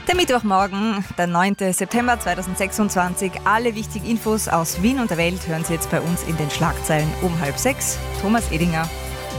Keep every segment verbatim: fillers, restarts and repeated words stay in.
Der Mittwochmorgen, der neunten September zweitausendsechsundzwanzig. Alle wichtigen Infos aus Wien und der Welt hören Sie jetzt bei uns in den Schlagzeilen um halb sechs. Thomas Edinger.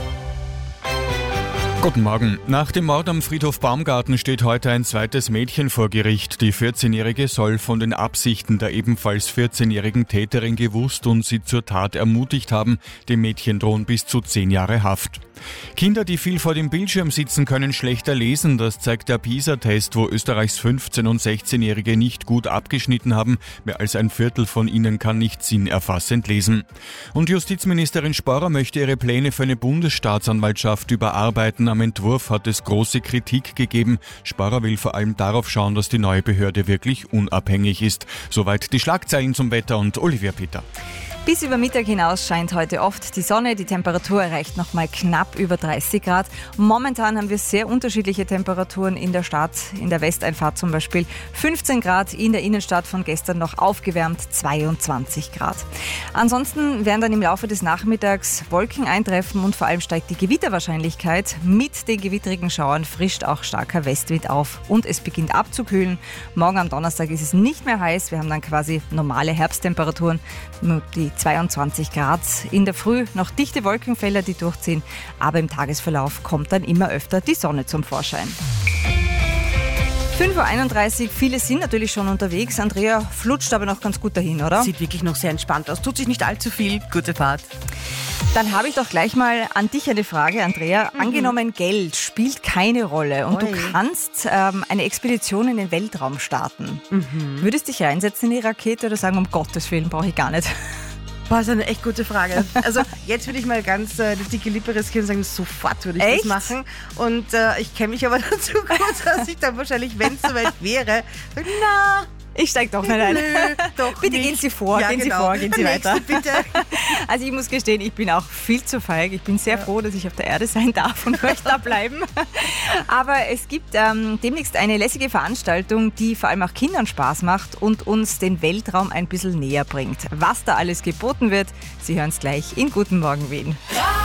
Guten Morgen. Nach dem Mord am Friedhof Baumgarten steht heute ein zweites Mädchen vor Gericht. Die vierzehnjährige soll von den Absichten der ebenfalls vierzehnjährigen Täterin gewusst und sie zur Tat ermutigt haben. Dem Mädchen drohen bis zu zehn Jahre Haft. Kinder, die viel vor dem Bildschirm sitzen, können schlechter lesen. Das zeigt der PISA-Test, wo Österreichs fünfzehn- und sechzehnjährige nicht gut abgeschnitten haben. Mehr als ein Viertel von ihnen kann nicht sinnerfassend lesen. Und Justizministerin Sporrer möchte ihre Pläne für eine Bundesstaatsanwaltschaft überarbeiten. Am Entwurf hat es große Kritik gegeben. Sporrer will vor allem darauf schauen, dass die neue Behörde wirklich unabhängig ist. Soweit die Schlagzeilen zum Wetter und Olivia Peter. Bis über Mittag hinaus scheint heute oft die Sonne. Die Temperatur erreicht noch mal knapp über dreißig Grad. Momentan haben wir sehr unterschiedliche Temperaturen in der Stadt. In der Westeinfahrt zum Beispiel fünfzehn Grad, in der Innenstadt von gestern noch aufgewärmt zweiundzwanzig Grad. Ansonsten werden dann im Laufe des Nachmittags Wolken eintreffen und vor allem steigt die Gewitterwahrscheinlichkeit. Mit den gewittrigen Schauern frischt auch starker Westwind auf und es beginnt abzukühlen. Morgen am Donnerstag ist es nicht mehr heiß. Wir haben dann quasi normale Herbsttemperaturen. Nur die zweiundzwanzig Grad. In der Früh noch dichte Wolkenfelder, die durchziehen, aber im Tagesverlauf kommt dann immer öfter die Sonne zum Vorschein. fünf Uhr einunddreißig, viele sind natürlich schon unterwegs. Andrea flutscht aber noch ganz gut dahin, oder? Sieht wirklich noch sehr entspannt aus, tut sich nicht allzu viel. Gute Fahrt. Dann habe ich doch gleich mal an dich eine Frage, Andrea. Mhm. Angenommen, Geld spielt keine Rolle und Oi. du kannst ähm, eine Expedition in den Weltraum starten. Mhm. Würdest du dich reinsetzen in die Rakete oder sagen, um Gottes Willen, brauche ich gar nicht? Boah, das ist eine echt gute Frage. Also jetzt würde ich mal ganz äh, die dicke Lippe riskieren und sagen, sofort würde ich echt? das machen. Und äh, ich kenne mich aber dazu gut, dass ich dann wahrscheinlich, wenn es soweit wäre, sage, na... Ich steige doch nicht ein. Nö, doch bitte nicht. gehen Sie vor, ja, gehen genau. Sie vor, gehen Sie weiter. Nächste, bitte. Also ich muss gestehen, ich bin auch viel zu feig. Ich bin sehr ja. froh, dass ich auf der Erde sein darf und möchte da bleiben. Aber es gibt ähm, demnächst eine lässige Veranstaltung, die vor allem auch Kindern Spaß macht und uns den Weltraum ein bisschen näher bringt. Was da alles geboten wird, Sie hören es gleich in Guten Morgen Wien.